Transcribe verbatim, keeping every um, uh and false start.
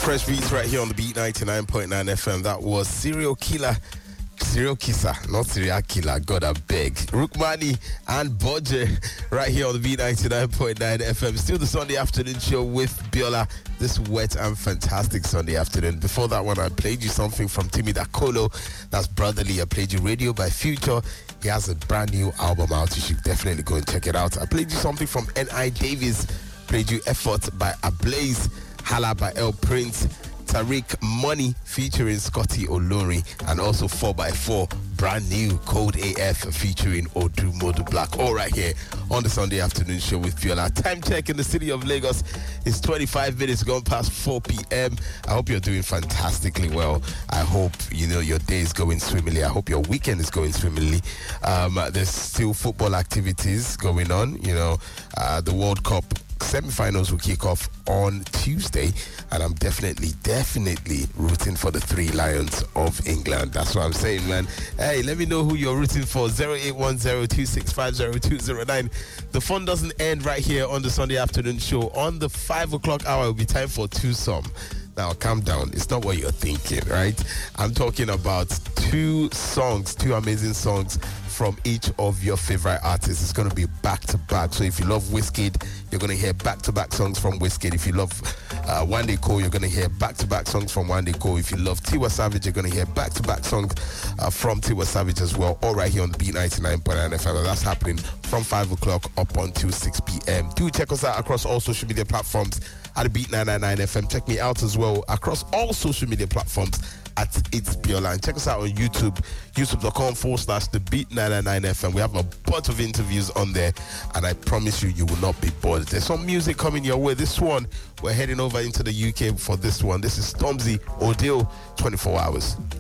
Fresh beats right here on the Beat ninety-nine point nine F M. That was Serial Killer. Serial Kisser, not Serial Killer. God, I beg. Rukmani and Bodje right here on the Beat ninety-nine point nine F M. Still the Sunday afternoon show with Biola. This wet and fantastic Sunday afternoon. Before that one, I played you something from Timmy Dakolo. That's Brotherly. I played you Radio by Future. He has a brand new album out. You should definitely go and check it out. I played you something from N I Davis. Played you Effort by Ablaze. Hala by El Prince. Tariq Money featuring Scotty Olori, and also four by four, brand new Code A F featuring Odu Modu Black. All right here on the Sunday afternoon show with Viola. Time check in the city of Lagos is twenty-five minutes gone past four p.m. I hope you're doing fantastically well. I hope you know your day is going swimmingly. I hope your weekend is going swimmingly. Um, there's still football activities going on. You know, uh, the World Cup semi-finals will kick off on Tuesday, and I'm definitely, definitely rooting for the three Lions of England. That's what I'm saying, man. Hey, let me know who you're rooting for. zero eight one zero two six five zero two zero nine. The fun doesn't end right here on the Sunday afternoon show. On the five o'clock hour, it will be time for Twosome. Now, calm down. It's not what you're thinking, right? I'm talking about two songs, two amazing songs from each of your favorite artists. It's going to be back-to-back. So if you love Wizkid, you're going to hear back-to-back songs from Wizkid. If you love uh, Wande Coal, you're going to hear back-to-back songs from Wande Coal. If you love Tiwa Savage, you're going to hear back-to-back songs uh, from Tiwa Savage as well. All right here on the B ninety-nine point nine F M. That's happening from five o'clock up until six p.m. Do check us out across all social media platforms at the Beat nine ninety-nine F M. Check me out as well across all social media platforms at It's Biola. And check us out on YouTube, youtube.com forward slash the Beat nine ninety-nine F M. We have a bunch of interviews on there, and I promise you, you will not be bored. There's some music coming your way. This one, we're heading over into the U K for this one. This is Stormzy Odile, twenty-four hours.